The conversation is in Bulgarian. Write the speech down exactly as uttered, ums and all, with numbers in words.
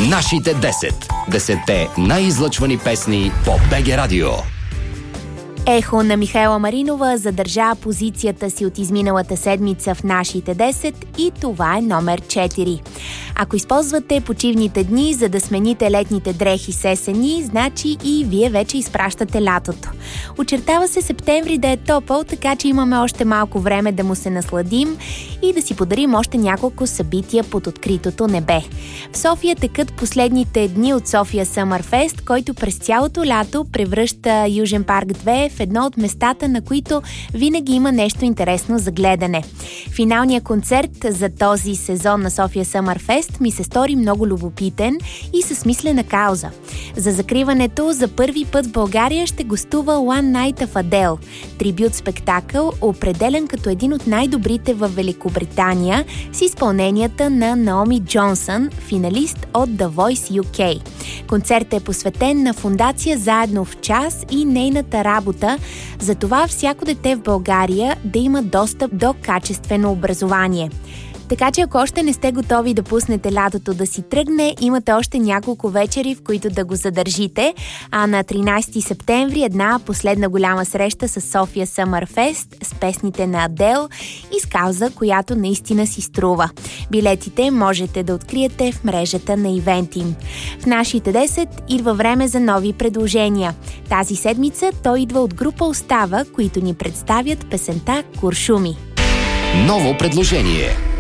Нашите десет. Десетте най-излъчвани песни по БГ Радио. Ехо на Михаела Маринова задържа позицията си от изминалата седмица в Нашите десет и това е номер четири. Ако използвате почивните дни, за да смените летните дрехи с есени, значи и вие вече изпращате лятото. Очертава се септември да е топъл, така че имаме още малко време да му се насладим и да си подарим още няколко събития под откритото небе. В София текат последните дни от София Summer Fest, който през цялото лято превръща Южен парк две в едно от местата, на които винаги има нещо интересно за гледане. Финалният концерт за този сезон на София Summer Fest ми се стори много любопитен и със смислена кауза. За закриването за първи път в България ще гостува One Night of Adele, трибют спектакъл, определен като един от най-добрите в Великобритания, с изпълненията на Наоми Джонсън, финалист от The Voice ю кей. Концертът е посветен на фондация Заедно в час и нейната работа за това всяко дете в България да има достъп до качествено образование. Така че ако още не сте готови да пуснете лятото да си тръгне, имате още няколко вечери, в които да го задържите, а на тринайсети септември една последна голяма среща с София Summer Fest с песните на Адел и с кауза, която наистина си струва. Билетите можете да откриете в мрежата на Ивентим. В Нашите десет идва време за нови предложения. Тази седмица той идва от група Остава, които ни представят песента Куршуми. Ново предложение.